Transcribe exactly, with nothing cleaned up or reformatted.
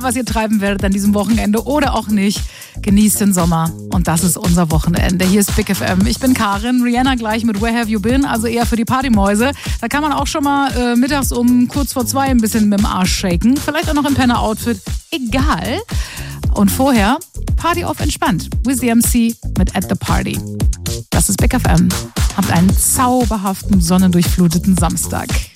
was ihr treiben werdet an diesem Wochenende oder auch nicht. Genießt den Sommer und das ist unser Wochenende. Hier ist Big F M. Ich bin Karin, Rihanna gleich mit Where Have You Been, also eher für die Partymäuse. Da kann man auch schon mal äh, mittags um kurz vor zwei ein bisschen mit dem Arsch shaken. Vielleicht auch noch im Penner-Outfit. Egal. Und vorher Party auf entspannt. Wizzy M C mit At The Party. Das ist Big F M. Habt einen zauberhaften, sonnendurchfluteten Samstag.